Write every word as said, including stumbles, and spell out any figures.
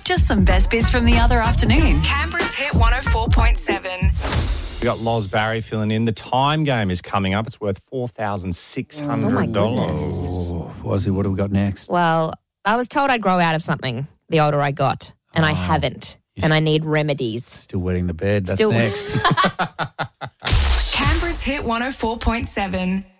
Just some best bits from the other afternoon. Canberra's Hit one oh four point seven. We got Loz Barry filling in. The Time Game is coming up. It's worth four thousand six hundred dollars. Oh, Fozzie, what have we got next? Well, I was told I'd grow out of something the older I got, and Oh, I haven't. And I need remedies. Still wetting the bed. That's Still- next. Canberra's Hit one oh four point seven.